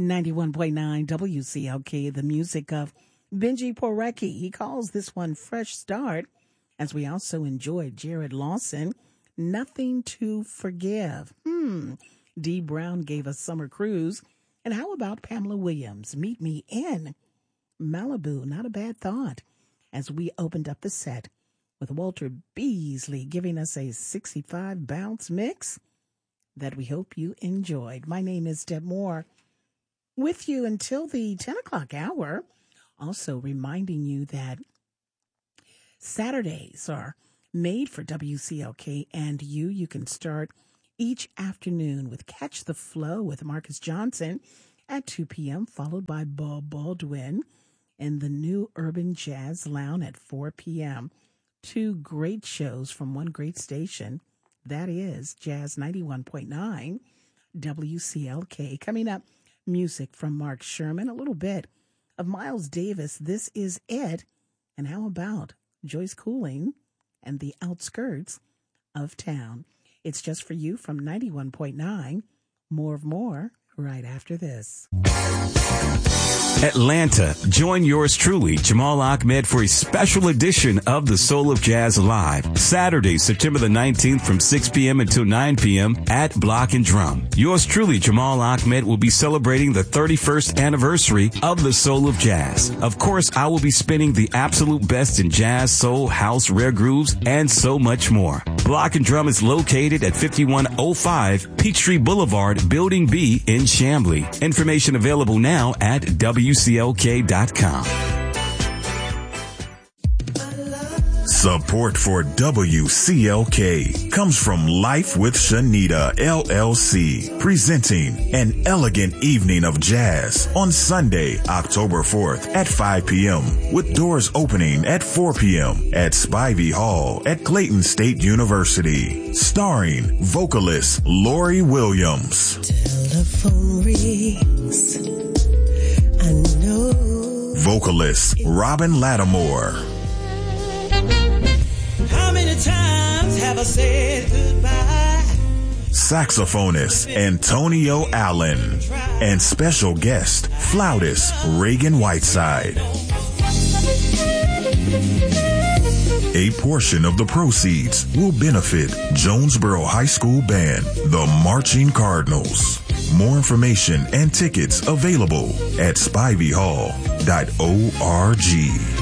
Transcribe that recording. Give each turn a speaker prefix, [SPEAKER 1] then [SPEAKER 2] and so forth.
[SPEAKER 1] 91.9 WCLK, the music of Benji Porecki. He calls this one Fresh Start, as we also enjoyed Jared Lawson, Nothing to Forgive. Dee Brown gave us Summer Cruise. And how about Pamela Williams, Meet Me in Malibu? Not a bad thought, as we opened up the set with Walter Beasley giving us a 65 bounce mix that we hope you enjoyed. My name is Deb Moore, with you until the 10 o'clock hour. Also reminding you that Saturdays are made for WCLK and you. You can start each afternoon with Catch the Flow with Marcus Johnson at 2 p.m., followed by Bob Baldwin in the New Urban Jazz Lounge at 4 p.m. Two great shows from one great station. That is Jazz 91.9 WCLK. Coming up, music from Mark Sherman, a little bit of Miles Davis, This Is It, and how about Joyce Cooling and the Outskirts of Town. It's just for you from 91.9. More of more right after this.
[SPEAKER 2] Atlanta, join yours truly, Jamal Ahmed, for a special edition of the Soul of Jazz Live, Saturday, September the 19th from 6 p.m. until 9 p.m. at Block and Drum. Yours truly, Jamal Ahmed, will be celebrating the 31st anniversary of the Soul of Jazz. Of course, I will be spinning the absolute best in jazz, soul, house, rare grooves, and so much more. Block and Drum is located at 5105 Peachtree Boulevard, Building B in Chamblee. Information available now at WCLK.com.
[SPEAKER 3] Support for WCLK comes from Life with Shanita, LLC, presenting an elegant evening of jazz on Sunday, October 4th at 5 p.m. with doors opening at 4 p.m. at Spivey Hall at Clayton State University. Starring vocalist Lori Williams.
[SPEAKER 4] Telephone rings. I know.
[SPEAKER 3] Vocalist Robin Lattimore.
[SPEAKER 4] How many times have I said goodbye?
[SPEAKER 3] Saxophonist Antonio Allen. And special guest, flautist Reagan Whiteside. A portion of the proceeds will benefit Jonesboro High School Band, the Marching Cardinals. More information and tickets available at spiveyhall.org.